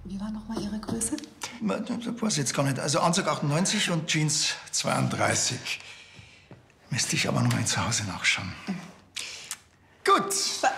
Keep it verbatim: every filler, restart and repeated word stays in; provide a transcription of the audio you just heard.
Wie war noch mal Ihre Größe? Das weiß ich jetzt gar nicht. Also Anzug achtundneunzig und Jeans zweiunddreißig. Müsste ich aber noch mal zu Hause nachschauen. Mhm. Gut.